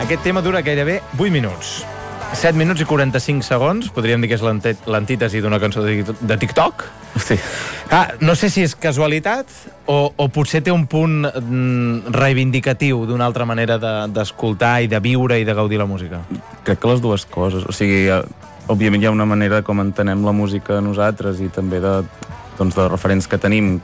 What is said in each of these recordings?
Aquest tema dura gairebé 8 minuts. 7 minuts i 45 segons, podríem dir que és l'antítesi d'una cançó de TikTok. Sí. No sé si és casualitat o potser té un punt reivindicatiu d'una altra manera d'escoltar i de viure i de gaudir la música. Crec que les dues coses. O sigui, òbviament hi ha una manera com entenem la música nosaltres i també de referents que tenim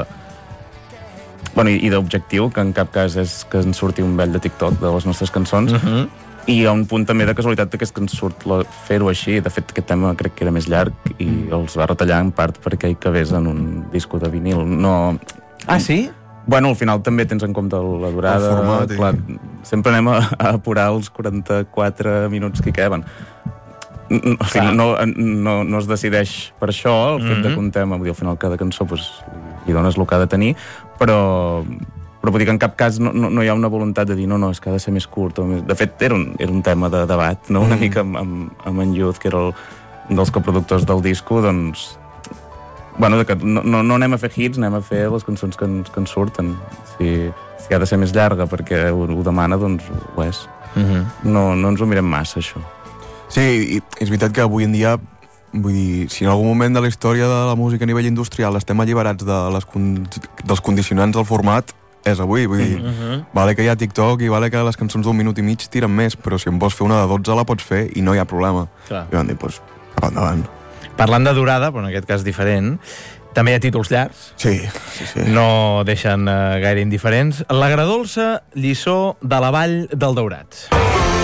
i d'objectiu, que en cap cas és que ens surti un bell de TikTok de les nostres cançons. I hi ha un punt també de casualitat que és que ens surt fer-ho així. De fet, aquest tema crec que era més llarg i els va retallar en part perquè hi cabés en un disco de vinil. No... Ah, sí? Bueno, al final també tens en compte la durada. El format, clar, sempre anem a apurar els 44 minuts que hi caben. O sigui, no es decideix per això, el fet de que un tema, vull dir, al final cada cançó hi dones el que ha de tenir, però vull dir que en cap cas no hi ha una voluntat de dir no, és que ha de ser més curt. De fet, era un tema de debat, no? Una mica amb en Youth, que era un dels coproductors del disco, doncs... Bueno, que no anem a fer hits, anem a fer les cançons que ens surten. Si ha de ser més llarga perquè ho demana, doncs ho és. No ens ho mirem massa, això. Sí, i és veritat que avui en dia, vull dir, si en algun moment de la història de la música a nivell industrial estem alliberats dels condicionants del format, és avui, vull dir, vale que hi ha TikTok i vale que les cançons d'un minut i mig tiren més, però si en vols fer una de 12 la pots fer i no hi ha problema. Clar. I van dir, doncs, cap endavant. Parlant de durada, però en aquest cas diferent, també hi ha títols llargs. Sí. No deixen gaire indiferents. L'agradolça lliçó de la Vall del Daurat.